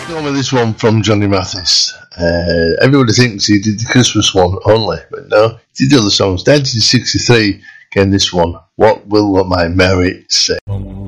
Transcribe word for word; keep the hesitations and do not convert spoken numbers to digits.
On with this one from Johnny Mathis. Uh, everybody thinks he did the Christmas one only, but no, he did other songs. nineteen sixty-three, again this one, What Will My Mary Say?